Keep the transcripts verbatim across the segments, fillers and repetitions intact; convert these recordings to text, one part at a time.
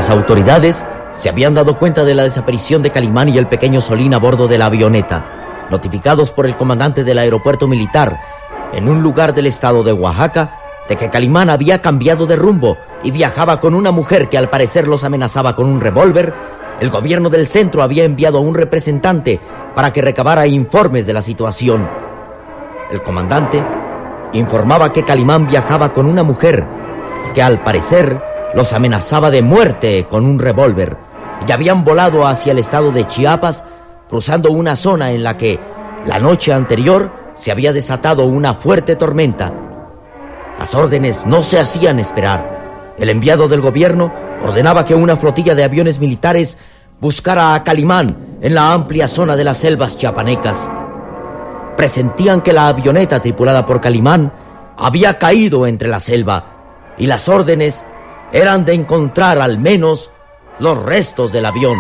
Las autoridades se habían dado cuenta de la desaparición de Calimán y el pequeño Solín a bordo de la avioneta, notificados por el comandante del aeropuerto militar en un lugar del estado de Oaxaca de que Calimán había cambiado de rumbo y viajaba con una mujer que al parecer los amenazaba con un revólver. El gobierno del centro había enviado a un representante para que recabara informes de la situación. El comandante informaba que Calimán viajaba con una mujer que al parecer los amenazaba de muerte con un revólver y habían volado hacia el estado de Chiapas, cruzando una zona en la que la noche anterior se había desatado una fuerte tormenta. Las órdenes no se hacían esperar. El enviado del gobierno ordenaba que una flotilla de aviones militares buscara a Calimán en la amplia zona de las selvas chiapanecas. Presentían que la avioneta tripulada por Calimán había caído entre la selva y las órdenes eran de encontrar al menos los restos del avión.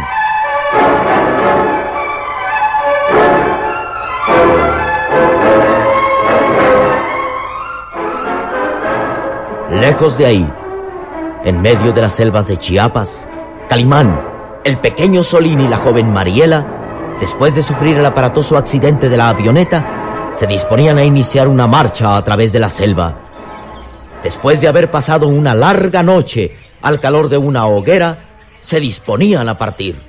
Lejos de ahí, en medio de las selvas de Chiapas, Calimán, el pequeño Solín y la joven Mariela, después de sufrir el aparatoso accidente de la avioneta, se disponían a iniciar una marcha a través de la selva. Después de haber pasado una larga noche al calor de una hoguera, se disponían a partir.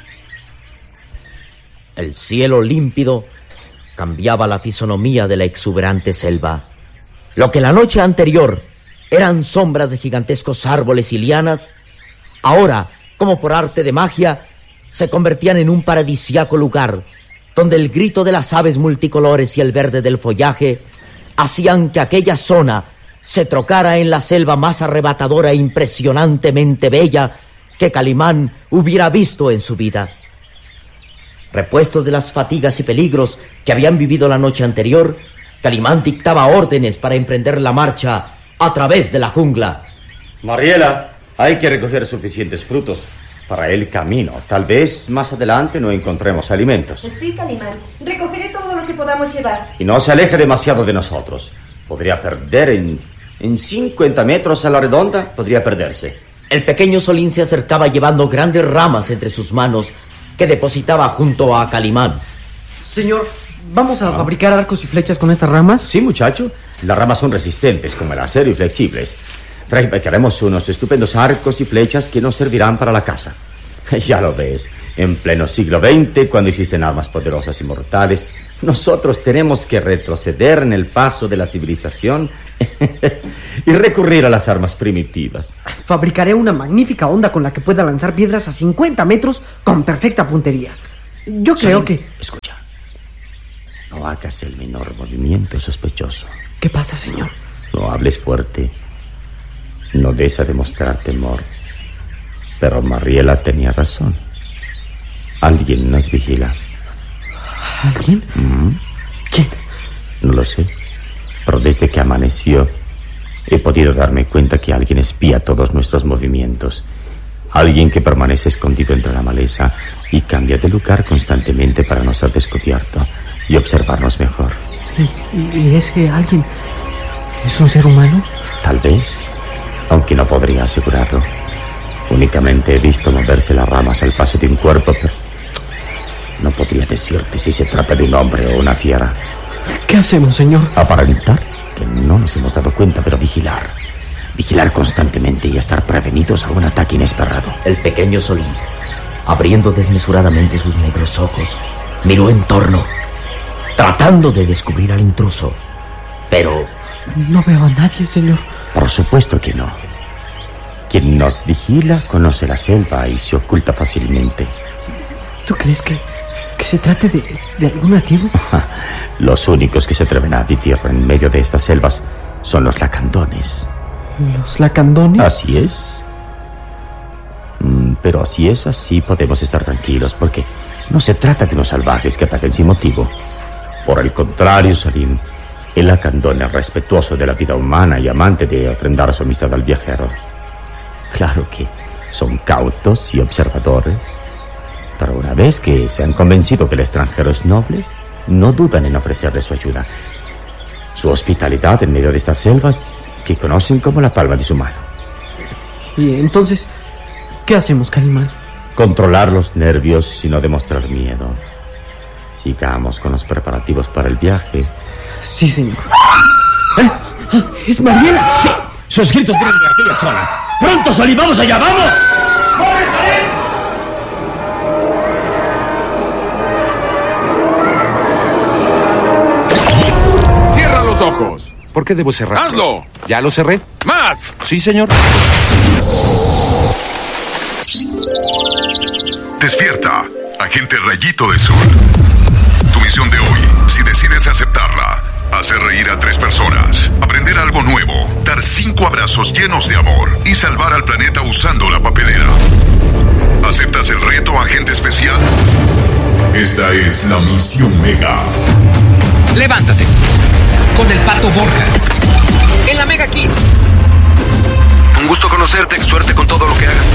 El cielo límpido cambiaba la fisonomía de la exuberante selva. Lo que la noche anterior eran sombras de gigantescos árboles y lianas, ahora, como por arte de magia, se convertían en un paradisíaco lugar donde el grito de las aves multicolores y el verde del follaje hacían que aquella zona se trocara en la selva más arrebatadora e impresionantemente bella que Calimán hubiera visto en su vida. Repuestos de las fatigas y peligros que habían vivido la noche anterior, Calimán dictaba órdenes para emprender la marcha a través de la jungla. Mariela, hay que recoger suficientes frutos para el camino. Tal vez más adelante no encontremos alimentos. Sí, Calimán. Recogeré todo lo que podamos llevar. Y no se aleje demasiado de nosotros. Podría perder en, en cincuenta metros a la redonda. Podría perderse. El pequeño Solín se acercaba llevando grandes ramas entre sus manos que depositaba junto a Calimán. Señor, ¿vamos a ¿Ah? fabricar arcos y flechas con estas ramas? Sí, muchacho. Las ramas son resistentes como el acero y flexibles. Fabricaremos unos estupendos arcos y flechas que nos servirán para la caza. Ya lo ves, en pleno siglo veinte, cuando existen armas poderosas y mortales, nosotros tenemos que retroceder en el paso de la civilización y recurrir a las armas primitivas. Fabricaré una magnífica honda con la que pueda lanzar piedras a cincuenta metros con perfecta puntería. Yo creo sí, que... Escucha, no hagas el menor movimiento sospechoso. ¿Qué pasa, señor? No hables fuerte. No des a demostrar temor. Pero Mariela tenía razón. Alguien nos vigila. ¿Alguien? ¿Mm? ¿Quién? No lo sé. Pero desde que amaneció he podido darme cuenta que alguien espía todos nuestros movimientos. Alguien que permanece escondido entre la maleza y cambia de lugar constantemente para no ser descubierto y observarnos mejor. ¿Y, y ese alguien es un ser humano? Tal vez, aunque no podría asegurarlo. Únicamente he visto moverse las ramas al paso de un cuerpo, pero no podría decirte si se trata de un hombre o una fiera. ¿Qué hacemos, señor? Aparentar que no nos hemos dado cuenta, pero vigilar. Vigilar constantemente y estar prevenidos a un ataque inesperado. El pequeño Solín, abriendo desmesuradamente sus negros ojos, miró en torno, tratando de descubrir al intruso. Pero... no veo a nadie, señor. Por supuesto que no. Quien nos vigila conoce la selva y se oculta fácilmente. ¿Tú crees que, que se trate de, de algún nativo? Los únicos que se atreven a vivir en medio de estas selvas son los lacandones. ¿Los lacandones? Así es. Mm, pero si es así, podemos estar tranquilos, porque no se trata de unos salvajes que ataquen sin motivo. Por el contrario, Salim, el lacandón es respetuoso de la vida humana y amante de ofrendar su amistad al viajero. Claro que son cautos y observadores, pero una vez que se han convencido que el extranjero es noble, no dudan en ofrecerle su ayuda. Su hospitalidad en medio de estas selvas que conocen como la palma de su mano. Y entonces, ¿Qué hacemos, Calimán? Controlar los nervios y no demostrar miedo. Sigamos con los preparativos para el viaje. Sí, señor. ¿Eh? ¿Es Mariela? Sí, sus gritos vienen de aquella zona. ¡Pronto, Solín! ¡Vamos allá, vamos! ¡Corre, Solín! ¡Cierra los ojos! ¿Por qué debo cerrar? ¡Hazlo! ¿Ya lo cerré? ¡Más! Sí, señor. Despierta, agente Rayito de Sol. Tu misión de hoy, si decides aceptarla, hacer reír a tres personas, aprender algo nuevo, dar cinco abrazos llenos de amor y salvar al planeta usando la papelera. ¿Aceptas el reto, agente especial? Esta es la misión Mega. Levántate. Con el Pato Borja. En la Mega Kids. Un gusto conocerte. Suerte con todo lo que hagas.